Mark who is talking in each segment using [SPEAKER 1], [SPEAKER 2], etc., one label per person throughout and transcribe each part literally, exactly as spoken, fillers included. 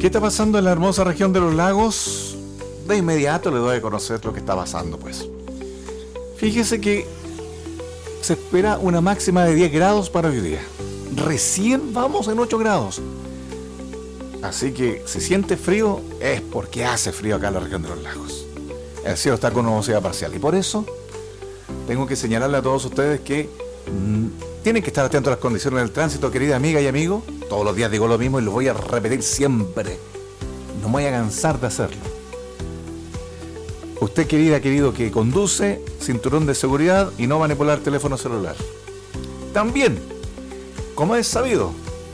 [SPEAKER 1] ¿Qué está pasando en la hermosa región de los lagos? De inmediato le doy a conocer lo que está pasando, pues. Fíjese que se espera una máxima de diez grados para hoy día. Recién vamos en ocho grados. Así que si siente frío, es porque hace frío acá en la región de los lagos. El cielo está con nubosidad parcial. Y por eso tengo que señalarle a todos ustedes que mmm, tienen que estar atentos a las condiciones del tránsito, querida amiga y amigo. Todos los días digo lo mismo y lo voy a repetir siempre. No me voy a cansar de hacerlo. Usted, querida, querido, que conduce, cinturón de seguridad y no manipular teléfono celular. También, como es sabido,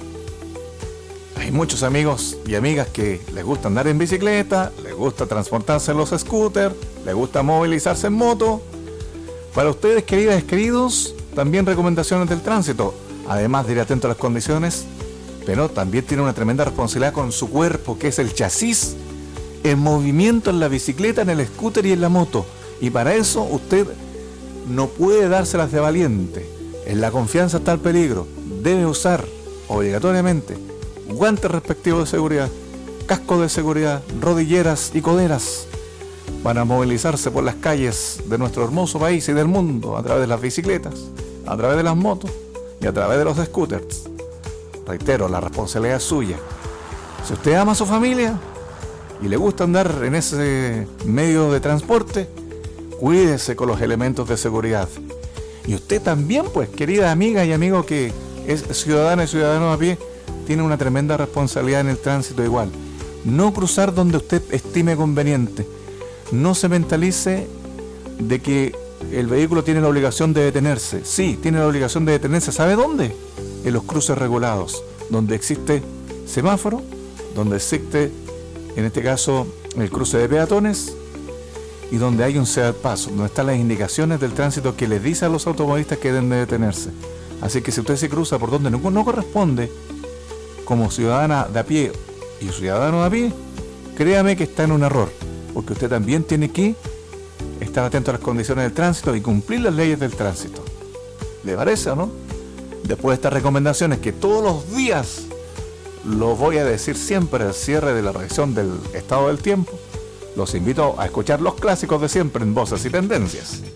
[SPEAKER 1] hay muchos amigos y amigas que les gusta andar en bicicleta, les gusta transportarse en los scooters, les gusta movilizarse en moto. Para ustedes, queridas y queridos, también recomendaciones del tránsito. Además de ir atento a las condiciones, pero también tiene una tremenda responsabilidad con su cuerpo, que es el chasis en movimiento en la bicicleta, en el scooter y en la moto. Y para eso usted no puede dárselas de valiente. En la confianza está el peligro. Debe usar obligatoriamente guantes respectivos de seguridad, casco de seguridad, rodilleras y coderas para movilizarse por las calles de nuestro hermoso país y del mundo a través de las bicicletas, a través de las motos y a través de los scooters. Reitero, la responsabilidad es suya. Si usted ama a su familia y le gusta andar en ese medio de transporte, cuídese con los elementos de seguridad. Y usted también, pues, querida amiga y amigo que es ciudadana y ciudadano a pie, tiene una tremenda responsabilidad en el tránsito igual. No cruzar donde usted estime conveniente. No se mentalice de que el vehículo tiene la obligación de detenerse. Sí, tiene la obligación de detenerse. ¿Sabe dónde? En los cruces regulados, donde existe semáforo, donde existe, en este caso, el cruce de peatones y donde hay un ceder paso, donde están las indicaciones del tránsito que les dice a los automovilistas que deben de detenerse. Así que si usted se cruza por donde no, no corresponde, como ciudadana de a pie y ciudadano de a pie, créame que está en un error, porque usted también tiene que estar atento a las condiciones del tránsito y cumplir las leyes del tránsito. ¿Le parece o no? Después de estas recomendaciones que todos los días lo voy a decir siempre al cierre de la revisión del estado del tiempo, los invito a escuchar los clásicos de siempre en Voces y Tendencias.